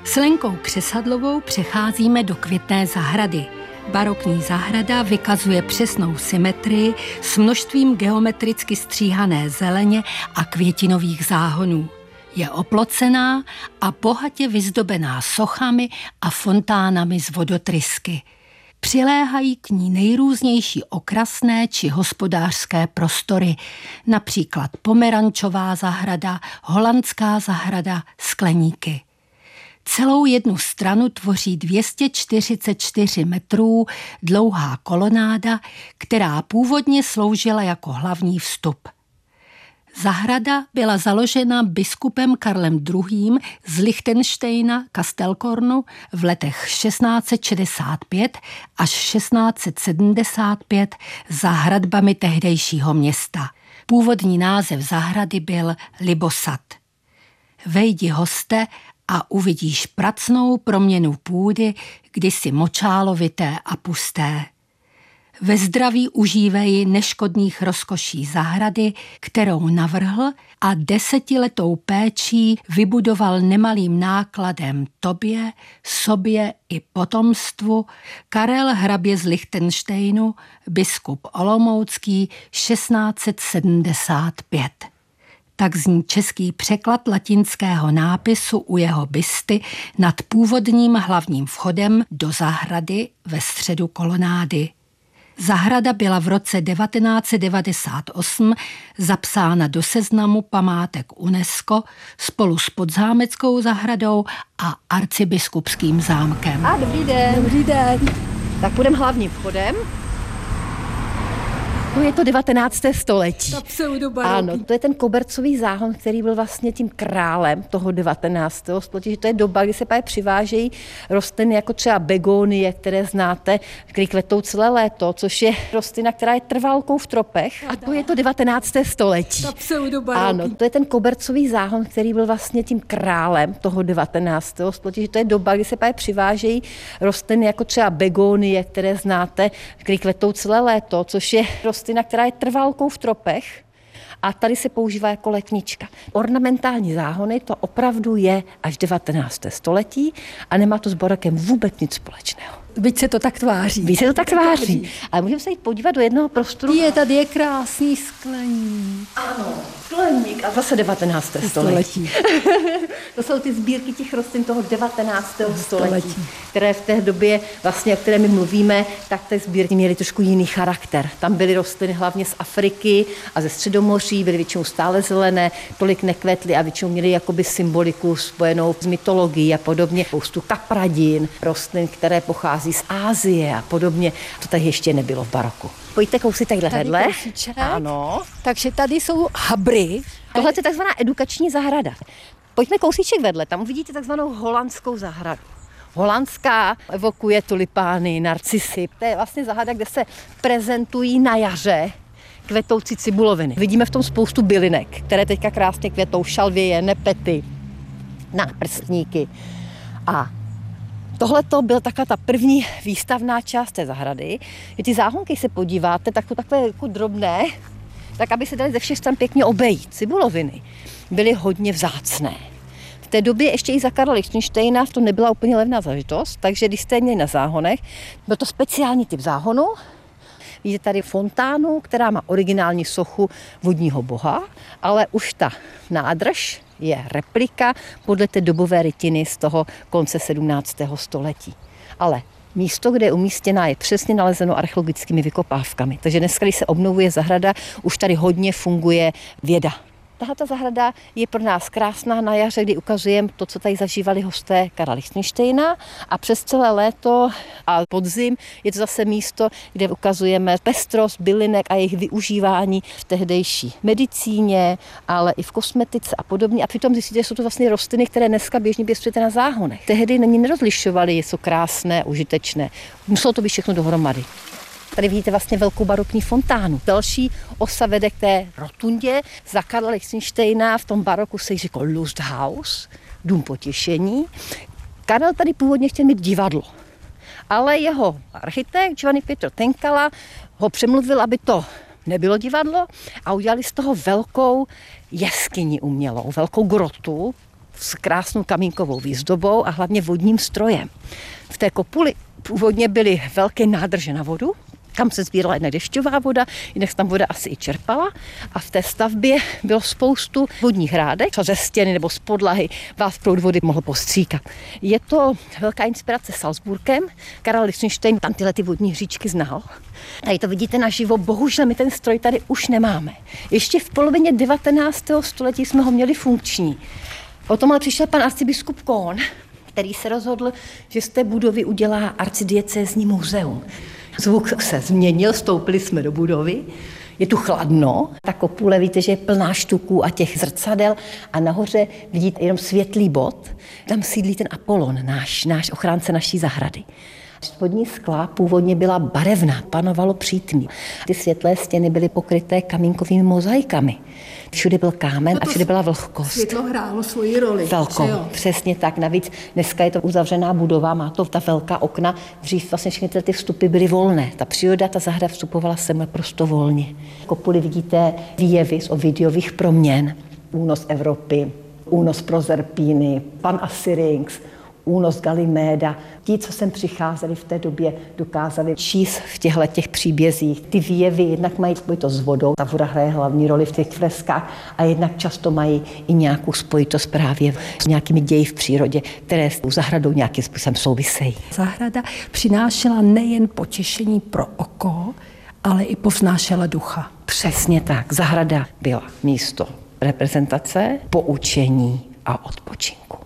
S Lenkou Křesadlovou přecházíme do Květné zahrady. Barokní zahrada vykazuje přesnou symetrii s množstvím geometricky stříhané zeleně a květinových záhonů. Je oplocená a bohatě vyzdobená sochami a fontánami z vodotrysky. Přiléhají k ní nejrůznější okrasné či hospodářské prostory, například Pomerančová zahrada, Holandská zahrada, skleníky. Celou jednu stranu tvoří 244 metrů dlouhá kolonáda, která původně sloužila jako hlavní vstup. Zahrada byla založena biskupem Karlem II. Z Lichtenštejna Kastelkornu v letech 1665 až 1675 za hradbami tehdejšího města. Původní název zahrady byl Libosad. Vejdi, hoste, a uvidíš pracnou proměnu půdy, kdysi močálovité a pusté. Ve zdraví užívej neškodných rozkoší zahrady, kterou navrhl a 10letou péčí vybudoval nemalým nákladem tobě, sobě i potomstvu Karel hrabě z Lichtenštejnu, biskup olomoucký 1675. Tak zní český překlad latinského nápisu u jeho busty nad původním hlavním vchodem do zahrady ve středu kolonády. Zahrada byla v roce 1998 zapsána do seznamu památek UNESCO spolu s Podzámeckou zahradou a arcibiskupským zámkem. A dobrý den. Dobrý den. Tak půjdeme hlavním vchodem. To je to 19. století. Ta pseudobarokní. Ano, to je ten kobercový záhon, který byl vlastně tím králem toho 19. století, že to je doba, kdy se právě přivážejí rostliny jako třeba begonie, které znáte, které kvetou celé léto, což je rostlina, která je trvalkou v tropech. A to je to 19. století. Ta pseudobarokní. Ano, to je ten kobercový záhon, který byl vlastně tím králem toho 19. století, že to je doba, kdy se právě přivážejí rostliny jako třeba begonie, které znáte, které kvetou celé léto, což je rostlina, která je trvalkou v tropech a tady se používá jako letnička. Ornamentální záhony to opravdu je až 19. století a nemá to s barokem vůbec nic společného. Byť se to tak tváří. Byť se to tak tváří. Ale můžeme se jít podívat do jednoho prostoru. Tady je krásný skleník. Ano, skleník a zase 19. století. To jsou ty sbírky těch rostlin toho 19. století, které v té době, vlastně, o které my mluvíme, tak ty sbírky měly trošku jiný charakter. Tam byly rostliny hlavně z Afriky a ze Středomoří, byly většinou stále zelené, tolik nekvetly a většinou měly jakoby symboliku spojenou s mytologií a podobně. Spoustu kapradin, rostlin, které pochází z Ázie a podobně. To tady ještě nebylo v baroku. Pojďte kousy takhle vedle. Ano. Takže tady jsou habry. Tohle je takzvaná edukační zahrada. Pojďme kousíček vedle, tam uvidíte takzvanou holandskou zahradu. Holandská evokuje tulipány, narcisy. To je vlastně zahrada, kde se prezentují na jaře kvetoucí cibuloviny. Vidíme v tom spoustu bylinek, které teďka krásně kvetou, šalvěje, nepety, náprstníky. A tohle to byl taková ta první výstavná část té zahrady. Ty záhonky, když se podíváte, tak to takové jako drobné, tak aby se dali ze všech stran pěkně obejít. Cibuloviny byly hodně vzácné. V té době ještě i za Karla Lichtenštejna to nebyla úplně levná záležitost, takže když jste měli na záhonech, byl to speciální typ záhonu. Vidíte tady fontánu, která má originální sochu vodního boha, ale už ta nádrž je replika podle té dobové rytiny z toho konce 17. století. Ale místo, kde je umístěná, je přesně nalezeno archeologickými vykopávkami. Takže dneska, když se obnovuje zahrada, už tady hodně funguje věda. Tato zahrada je pro nás krásná na jaře, kdy ukazujeme to, co tady zažívali hosté Karla Lichtenštejna, a přes celé léto a podzim je to zase místo, kde ukazujeme pestrost bylinek a jejich využívání v tehdejší medicíně, ale i v kosmetice a podobně. A přitom zjistíte, že jsou to vlastně rostliny, které dneska běžně pěstujete na záhonech. Tehdy není nerozlišovali, je to krásné, užitečné. Muselo to být všechno dohromady. Tady vidíte vlastně velkou barokní fontánu. Další osa vede k té rotundě. Za Karla Lichtenštejna v tom baroku se jí říkal Lusthaus, dům potěšení. Karel tady původně chtěl mít divadlo, ale jeho architekt Giovanni Pietro Tenkala ho přemluvil, aby to nebylo divadlo, a udělali z toho velkou jeskyni umělou, velkou grotu. s krásnou kamínkovou výzdobou a hlavně vodním strojem. V té kopuli původně byly velké nádrže na vodu, kam se sbírala jednak dešťová voda, jinak tam voda asi i čerpala. A v té stavbě bylo spoustu vodních hrádek, třeba ze stěny nebo z podlahy vás proud vody mohl postříkat. Je to velká inspirace Salzburgem. Karel Lichtenstein tam tyhle ty vodní hříčky znal. Tady to vidíte naživo, bohužel my ten stroj tady už nemáme. Ještě v polovině 19. století jsme ho měli funkční. O tom ale přišel pan arcibiskup Kohn, který se rozhodl, že z té budovy udělá arcidiecézní muzeum. Zvuk se změnil, vstoupili jsme do budovy, je tu chladno, ta kopule víte, že je plná štuků a těch zrcadel a nahoře vidíte jenom světlý bod, tam sídlí ten Apollon, náš ochránce naší zahrady. Spodní skla původně byla barevná, panovalo přítmí. Ty světlé stěny byly pokryté kamínkovými mozaikami. Všude byl kámen a všude byla vlhkost. Světlo hrálo svoji roli. Velkou, přesně tak. Navíc dneska je to uzavřená budova, má to ta velká okna. Dřív vlastně všechny ty vstupy byly volné. Ta příroda, ta zahrada vstupovala sem naprosto volně. V kopuli vidíte výjevy z ovidiových proměn. Únos Evropy, únos Prozerpíny, pan Asyrinx, únos Galiméda. Ti, co sem přicházeli v té době, dokázali číst v těchto příbězích. Ty výjevy jednak mají spojitost s vodou, ta voda hraje hlavní roli v těch freskách a jednak často mají i nějakou spojitost právě s nějakými ději v přírodě, které s zahradou nějakým způsobem souvisejí. Zahrada přinášela nejen potěšení pro oko, ale i povznášela ducha. Přesně tak. Zahrada byla místo reprezentace, poučení a odpočinku.